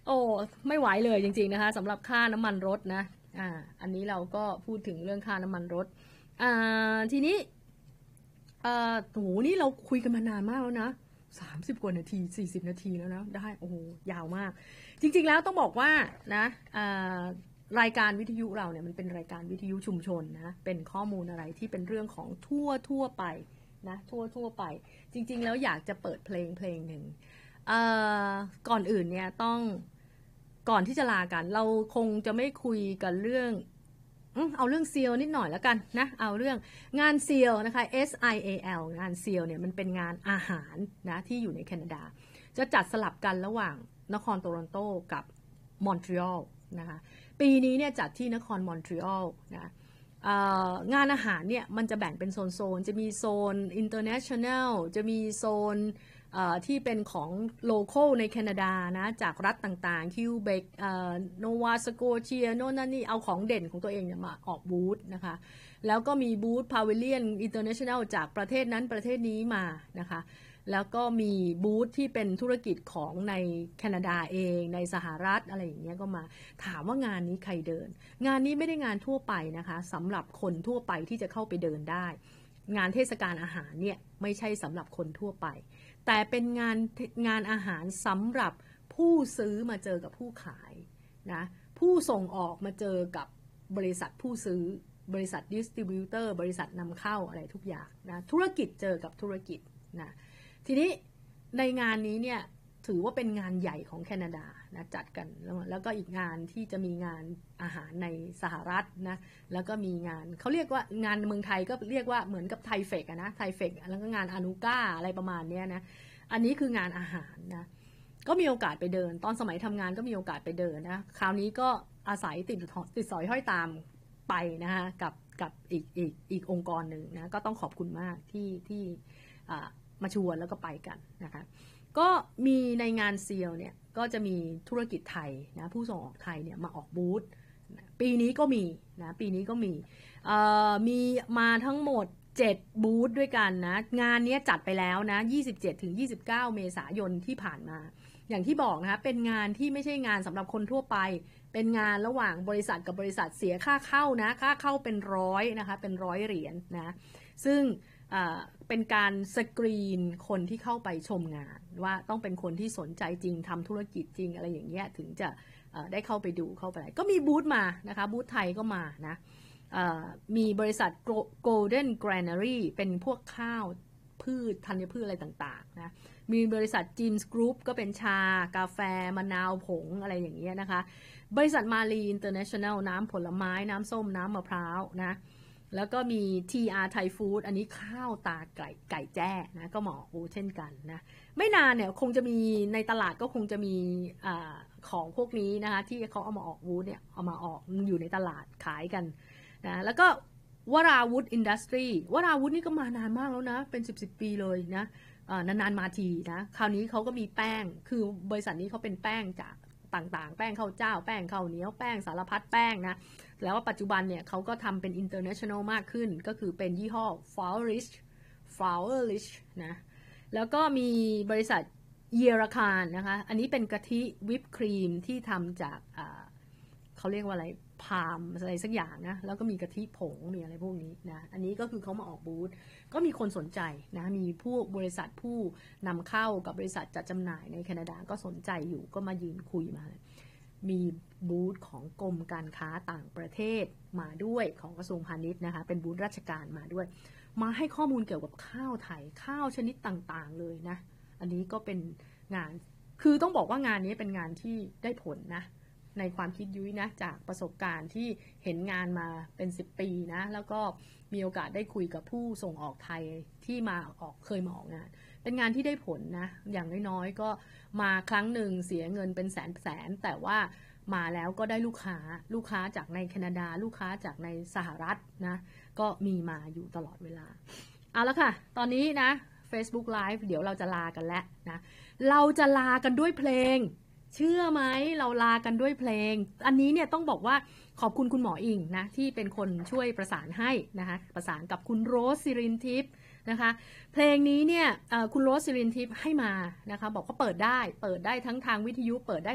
โอ้ไม่ไหวเลยจริงๆนะคะสำหรับค่าน้ำมันรถนะอันนี้เราก็พูดถึงเรื่องค่าน้ำมันรถทีนี้โหนี่เราคุยกันมานานมากแล้วนะ30 กว่านาที40 นาทีแล้วนะได้โอ้โหยาวมากจริงๆแล้วต้องบอกว่านะรายการวิทยุเราเนี่ยมันเป็นรายการวิทยุชุมชนนะเป็นข้อมูลอะไรที่เป็นเรื่องของทั่วไปนะทั่วไปจริงๆแล้วอยากจะเปิดเพลงหนึ่งก่อนอื่นเนี่ยต้องก่อนที่จะลากันเราคงจะไม่คุยกันเรื่องเอาเรื่องเซียลนิดหน่อยแล้วกันนะเอาเรื่องงานเซียลนะคะ SIAL งานเซียลเนี่ยมันเป็นงานอาหารนะที่อยู่ในแคนาดาจะจัดสลับกันระหว่างนครโตรอนโตกับมอนทรีออลนะคะปีนี้เนี่ยจัดที่นครมอนทรีออลนะงานอาหารเนี่ยมันจะแบ่งเป็นโซนจะมีโซน international จะมีโซนที่เป็นของโลคอลในแคนาดานะจากรัฐต่างๆคิวเบกโนวาสโกเชียโน่นนั่นนี่เอาของเด่นของตัวเองเนี่ยมาออกบูธนะคะแล้วก็มีบูธพาวิเลียนอินเตอร์เนชั่นแนลจากประเทศนั้นประเทศนี้มานะคะแล้วก็มีบูธที่เป็นธุรกิจของในแคนาดาเองในสหรัฐอะไรอย่างเงี้ยก็มาถามว่างานนี้ใครเดินงานนี้ไม่ได้งานทั่วไปนะคะสำหรับคนทั่วไปที่จะเข้าไปเดินได้งานเทศกาลอาหารเนี่ยไม่ใช่สำหรับคนทั่วไปแต่เป็นงานอาหารสำหรับผู้ซื้อมาเจอกับผู้ขายนะผู้ส่งออกมาเจอกับบริษัทผู้ซื้อบริษัทดิสติบิวเตอร์บริษัทนำเข้าอะไรทุกอย่างนะธุรกิจเจอกับธุรกิจนะทีนี้ในงานนี้เนี่ยถือว่าเป็นงานใหญ่ของแคนาดานะจัดกันแล้วก็อีกงานที่จะมีงานอาหารในสหรัฐนะแล้วก็มีงานเขาเรียกว่างานเมืองไทยก็เรียกว่าเหมือนกับไทเฟกนะไทเฟกแล้วก็งานอนุก้าอะไรประมาณนี้นะอันนี้คืองานอาหารนะก็มีโอกาสไปเดินตอนสมัยทำงานก็มีโอกาสไปเดินนะคราวนี้ก็อาศัยติดสอยห้อยตามไปนะคะกับอีกองค์กรหนึ่งนะก็ต้องขอบคุณมากที่มาชวนแล้วก็ไปกันนะคะก็มีในงานเซียลเนี่ยก็จะมีธุรกิจไทยนะผู้ส่งออกไทยเนี่ยมาออกบูธปีนี้ก็มีนะปีนี้ก็มีมาทั้งหมด7บูธด้วยกันนะงานนี้จัดไปแล้วนะ 27-29 เมษายนที่ผ่านมาอย่างที่บอกนะคะเป็นงานที่ไม่ใช่งานสำหรับคนทั่วไปเป็นงานระหว่างบริษัทกับบริษัทเสียค่าเข้านะค่าเข้าเป็น100นะคะเป็น100 เหรียญ นะซึ่งเป็นการสกรีนคนที่เข้าไปชมงานว่าต้องเป็นคนที่สนใจจริงทำธุรกิจจริงอะไรอย่างเงี้ยถึงจะได้เข้าไปดูเข้าไปก็มีบูธมานะคะบูธไทยก็มานะมีบริษัท Golden Granary เป็นพวกข้าวพืชธัญพืชอะไรต่างๆนะมีบริษัท James Group ก็เป็นชากาแฟมะนาวผงอะไรอย่างเงี้ยนะคะบริษัทมาลีอินเตอร์เนชั่นแนลน้ำผลไม้น้ำส้มน้ำมะพร้าวนะแล้วก็มี TR Thai Food อันนี้ข้าวตาไก่แจ้นะก็เหมาะเช่นกันนะไม่นานเนี่ยคงจะมีในตลาดก็คงจะมีของพวกนี้นะคะที่เขาเอามาออกบูธเนี่ยเอามาออกอยู่ในตลาดขายกันนะแล้วก็วราวุธอินดัสทรีวราวุธนี่ก็มานานมากแล้วนะเป็น10 ปีเลยนะนานๆมาทีนะคราวนี้เขาก็มีแป้งคือบริษัทนี้เขาเป็นแป้งจากต่างๆแป้งข้าวเจ้าแป้งข้าวเหนียวแป้งสารพัดแป้งนะแล้วว่าปัจจุบันเนี่ยเขาก็ทำเป็น international มากขึ้นก็คือเป็นยี่ห้อ Flourish นะแล้วก็มีบริษัทเยราคารนะคะอันนี้เป็นกะทิวิปครีมที่ทำจากเขาเรียกว่าอะไรพามอะไรสักอย่างนะแล้วก็มีกะทิผงมีอะไรพวกนี้นะอันนี้ก็คือเขามาออกบูธก็มีคนสนใจนะมีพวกบริษัทผู้นำเข้ากับบริษัทจัดจำหน่ายในแคนาดาก็สนใจอยู่ก็มายืนคุยมามีบูธของกรมการค้าต่างประเทศมาด้วยของกระทรวงพาณิชย์นะคะเป็นบูธราชการมาด้วยมาให้ข้อมูลเกี่ยวกับข้าวไทยข้าวชนิดต่างๆเลยนะอันนี้ก็เป็นงานคือต้องบอกว่างานนี้เป็นงานที่ได้ผลนะในความคิดยุ้ยนะจากประสบการณ์ที่เห็นงานมาเป็น10 ปีนะแล้วก็มีโอกาสได้คุยกับผู้ส่งออกไทยที่เคยมาออกงานเป็นงานที่ได้ผลนะอย่างน้อยๆก็มาครั้งหนึ่งเสียเงินเป็นแสนแต่ว่ามาแล้วก็ได้ลูกค้าจากในแคนาดาลูกค้าจากในสหรัฐนะก็มีมาอยู่ตลอดเวลาเอาละค่ะตอนนี้นะ Facebook Live เดี๋ยวเราจะลากันแล้วนะเราจะลากันด้วยเพลงเชื่อไหมเราลากันด้วยเพลงอันนี้เนี่ยต้องบอกว่าขอบคุณคุณหมออิงนะที่เป็นคนช่วยประสานให้นะคะประสานกับคุณโรสศิรินทิพย์นะคะเพลงนี้เนี่ยคุณโรสศิรินทิพย์ให้มานะคะบอกว่าเปิดได้ทั้งทางวิทยุเปิดได้